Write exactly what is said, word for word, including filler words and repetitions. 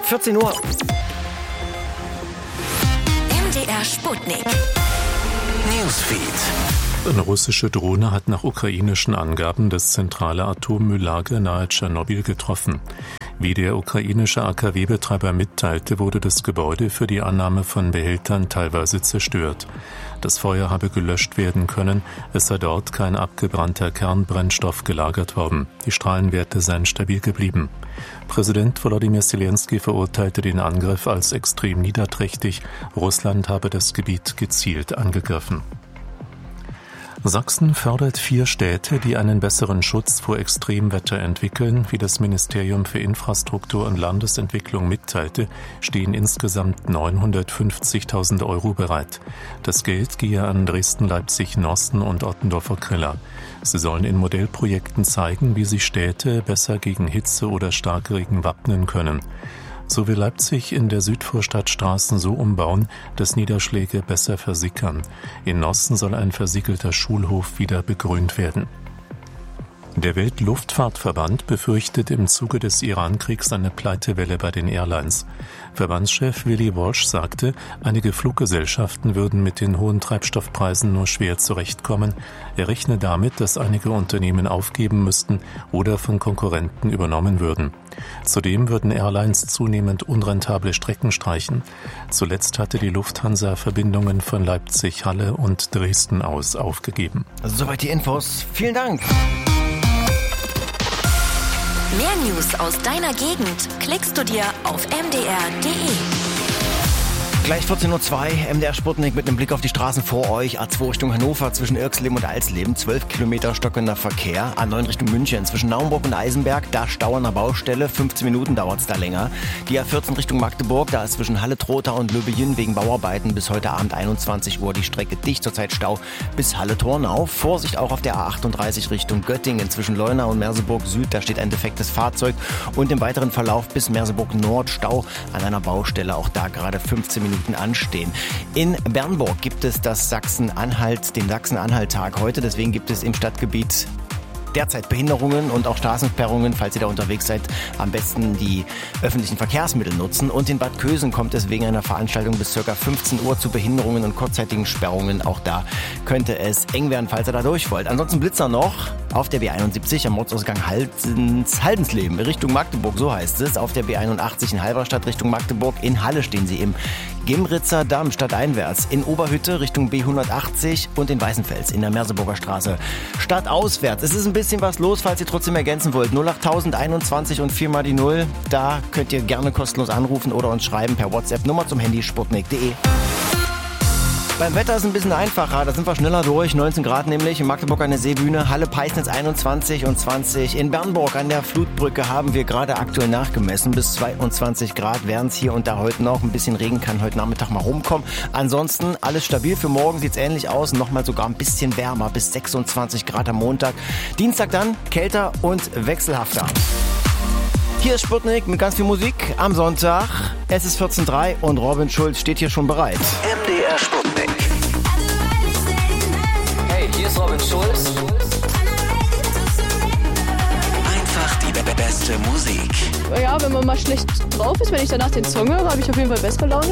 vierzehn Uhr. M D R Sputnik. Newsfeed. Eine russische Drohne hat nach ukrainischen Angaben das zentrale Atommülllager nahe Tschernobyl getroffen. Wie der ukrainische A K W-Betreiber mitteilte, wurde das Gebäude für die Annahme von Behältern teilweise zerstört. Das Feuer habe gelöscht werden können, es sei dort kein abgebrannter Kernbrennstoff gelagert worden. Die Strahlenwerte seien stabil geblieben. Präsident Volodymyr Zelensky verurteilte den Angriff als extrem niederträchtig. Russland habe das Gebiet gezielt angegriffen. Sachsen fördert vier Städte, die einen besseren Schutz vor Extremwetter entwickeln. Wie das Ministerium für Infrastruktur und Landesentwicklung mitteilte, stehen insgesamt neunhundertfünfzigtausend Euro bereit. Das Geld gehe an Dresden, Leipzig, Norsten und Ottendorfer-Krilla. Sie sollen in Modellprojekten zeigen, wie sich Städte besser gegen Hitze oder Starkregen wappnen können. So will Leipzig in der Südvorstadt Straßen so umbauen, dass Niederschläge besser versickern. In Norsten soll ein versiegelter Schulhof wieder begrünt werden. Der Weltluftfahrtverband befürchtet im Zuge des Iran-Kriegs eine Pleitewelle bei den Airlines. Verbandschef Willy Walsh sagte, einige Fluggesellschaften würden mit den hohen Treibstoffpreisen nur schwer zurechtkommen. Er rechne damit, dass einige Unternehmen aufgeben müssten oder von Konkurrenten übernommen würden. Zudem würden Airlines zunehmend unrentable Strecken streichen. Zuletzt hatte die Lufthansa Verbindungen von Leipzig, Halle und Dresden aus aufgegeben. Also soweit die Infos. Vielen Dank. Mehr News aus deiner Gegend klickst du dir auf m d r punkt d e. Gleich vierzehn Uhr zwei, M D R Sputnik mit einem Blick auf die Straßen vor euch. A zwei Richtung Hannover zwischen Irxleben und Alsleben, zwölf Kilometer stockender Verkehr. A neun Richtung München zwischen Naumburg und Eisenberg, da Stau an der Baustelle, fünfzehn Minuten dauert es da länger. Die A vierzehn Richtung Magdeburg, da ist zwischen Halle-Trotha und Löbejün wegen Bauarbeiten bis heute Abend einundzwanzig Uhr die Strecke dicht, zurzeit Stau bis Halle-Tornau. Vorsicht auch auf der A achtunddreißig Richtung Göttingen zwischen Leuna und Merseburg Süd, da steht ein defektes Fahrzeug. Und im weiteren Verlauf bis Merseburg Nord Stau an einer Baustelle, auch da gerade fünfzehn Minuten anstehen. In Bernburg gibt es das Sachsen-Anhalt, den Sachsen-Anhalt-Tag heute, deswegen gibt es im Stadtgebiet derzeit Behinderungen und auch Straßensperrungen. Falls ihr da unterwegs seid, am besten die öffentlichen Verkehrsmittel nutzen. Und in Bad Kösen kommt es wegen einer Veranstaltung bis ca. fünfzehn Uhr zu Behinderungen und kurzzeitigen Sperrungen. Auch da könnte es eng werden, falls ihr da durch wollt. Ansonsten Blitzer noch auf der B einundsiebzig am Ortsausgang Haldens, Haldensleben Richtung Magdeburg, so heißt es. Auf der B einundachtzig in Halberstadt Richtung Magdeburg. In Halle stehen sie im Gemritzer Damm stadteinwärts, in Oberhütte Richtung B hundertachtzig und in Weißenfels in der Merseburger Straße stadtauswärts. Es ist ein bisschen was los, falls ihr trotzdem ergänzen wollt. null acht null null einundzwanzig und vier mal die null. Da könnt ihr gerne kostenlos anrufen oder uns schreiben per WhatsApp. Nummer zum Handy sputnik punkt d e. Beim Wetter ist es ein bisschen einfacher, da sind wir schneller durch, neunzehn Grad nämlich, in Magdeburg an der Seebühne, Halle-Peisnitz einundzwanzig und zwanzig. In Bernburg an der Flutbrücke haben wir gerade aktuell nachgemessen, bis zweiundzwanzig Grad wären es hier und da heute noch. Ein bisschen Regen kann heute Nachmittag mal rumkommen. Ansonsten alles stabil, für morgen sieht es ähnlich aus, nochmal sogar ein bisschen wärmer, bis sechsundzwanzig Grad am Montag. Dienstag dann kälter und wechselhafter. Hier ist Sputnik mit ganz viel Musik am Sonntag. Es ist vierzehn Uhr drei und Robin Schulz steht hier schon bereit. M D R Sputnik. Hey, hier ist Robin Schulz. Einfach die be- beste Musik. Ja, wenn man mal schlecht drauf ist, wenn ich danach den Song höre, habe ich auf jeden Fall bessere Laune.